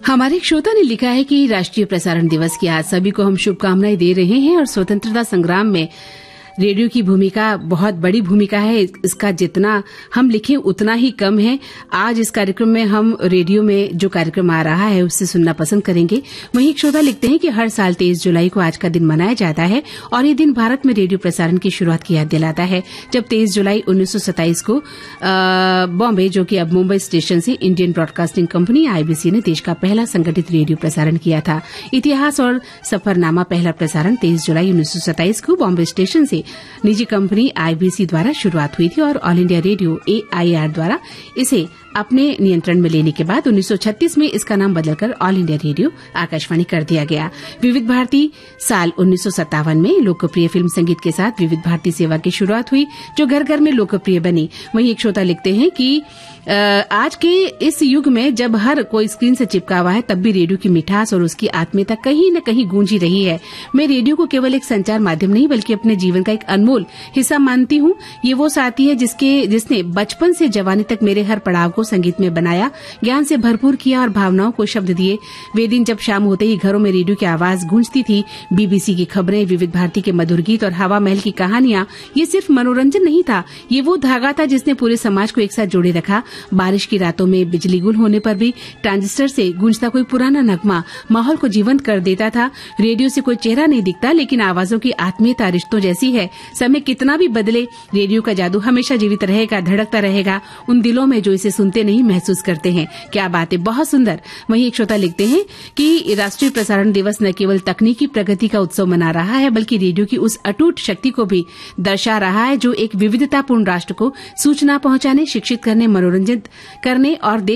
हमारे एक श्रोता ने लिखा है कि राष्ट्रीय प्रसारण दिवस की आज सभी को हम शुभकामनाएं दे रहे हैं और स्वतंत्रता संग्राम में रेडियो की भूमिका बहुत बड़ी भूमिका है। इसका जितना हम लिखें उतना ही कम है। आज इस कार्यक्रम में हम रेडियो में जो कार्यक्रम आ रहा है उससे सुनना पसंद करेंगे। वहीं एक श्रोता लिखते हैं कि हर साल 23 जुलाई को आज का दिन मनाया जाता है और ये दिन भारत में रेडियो प्रसारण की शुरुआत की याद दिलाता है, जब 23 जुलाई 1927 को बॉम्बे, जो कि अब मुंबई स्टेशन से इंडियन ब्रॉडकास्टिंग कंपनी आईबीसी ने देश का पहला संगठित रेडियो प्रसारण किया था। इतिहास और सफरनामा पहला प्रसारण 23 जुलाई 1927 को बॉम्बे स्टेशन से निजी कंपनी आईबीसी द्वारा शुरुआत हुई थी और ऑल इंडिया रेडियो एआईआर द्वारा इसे अपने नियंत्रण में लेने के बाद 1936 में इसका नाम बदलकर ऑल इंडिया रेडियो आकाशवाणी कर दिया गया। विविध भारती साल 1957 में लोकप्रिय फिल्म संगीत के साथ विविध भारती सेवा की शुरुआत हुई, जो घर घर में लोकप्रिय बनी। वहीं एक श्रोता लिखते हैं कि आज के इस युग में जब हर कोई स्क्रीन से चिपका हुआ है, तब भी रेडियो की मिठास और उसकी आत्मीयता कहीं न कहीं गूंजी रही है। मैं रेडियो को केवल एक संचार माध्यम नहीं बल्कि अपने जीवन का एक अनमोल हिस्सा मानती हूँ। ये वो साथी है जिसने बचपन से जवानी तक मेरे हर पड़ाव को संगीत में बनाया, ज्ञान से भरपूर किया और भावनाओं को शब्द दिए। वे दिन जब शाम होते ही घरों में रेडियो की आवाज गूंजती थी, बीबीसी की खबरें, विविध भारती के मधुर गीत और हवा महल की कहानियां, ये सिर्फ मनोरंजन नहीं था, ये वो धागा था जिसने पूरे समाज को एक साथ जोड़े रखा। बारिश की रातों में बिजली गुल होने पर भी ट्रांजिस्टर से गूंजता कोई पुराना नगमा माहौल को जीवंत कर देता था। रेडियो से कोई चेहरा नहीं दिखता, लेकिन आवाजों की आत्मीयता रिश्तों जैसी है। समय कितना भी बदले, रेडियो का जादू हमेशा जीवित रहेगा, धड़कता रहेगा उन दिलों में जो इसे सुनते नहीं महसूस करते हैं। क्या बात है, बहुत सुंदर। वहीं एक श्रोता लिखते हैं कि राष्ट्रीय प्रसारण दिवस न केवल तकनीकी प्रगति का उत्सव मना रहा है, बल्कि रेडियो की उस अटूट शक्ति को भी दर्शा रहा है, जो एक विविधतापूर्ण राष्ट्र को सूचना पहुंचाने, शिक्षित करने, मनोरंजित करने और